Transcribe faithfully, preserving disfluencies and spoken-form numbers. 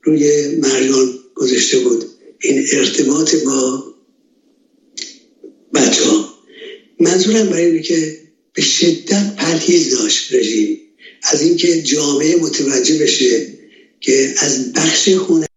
روی مرجان گذاشته بود، این ارتباط با بچه ها. منظورم برای اینه که به شدت پرهیز داشت رژیم از اینکه جامعه متوجه بشه که از بخش هنر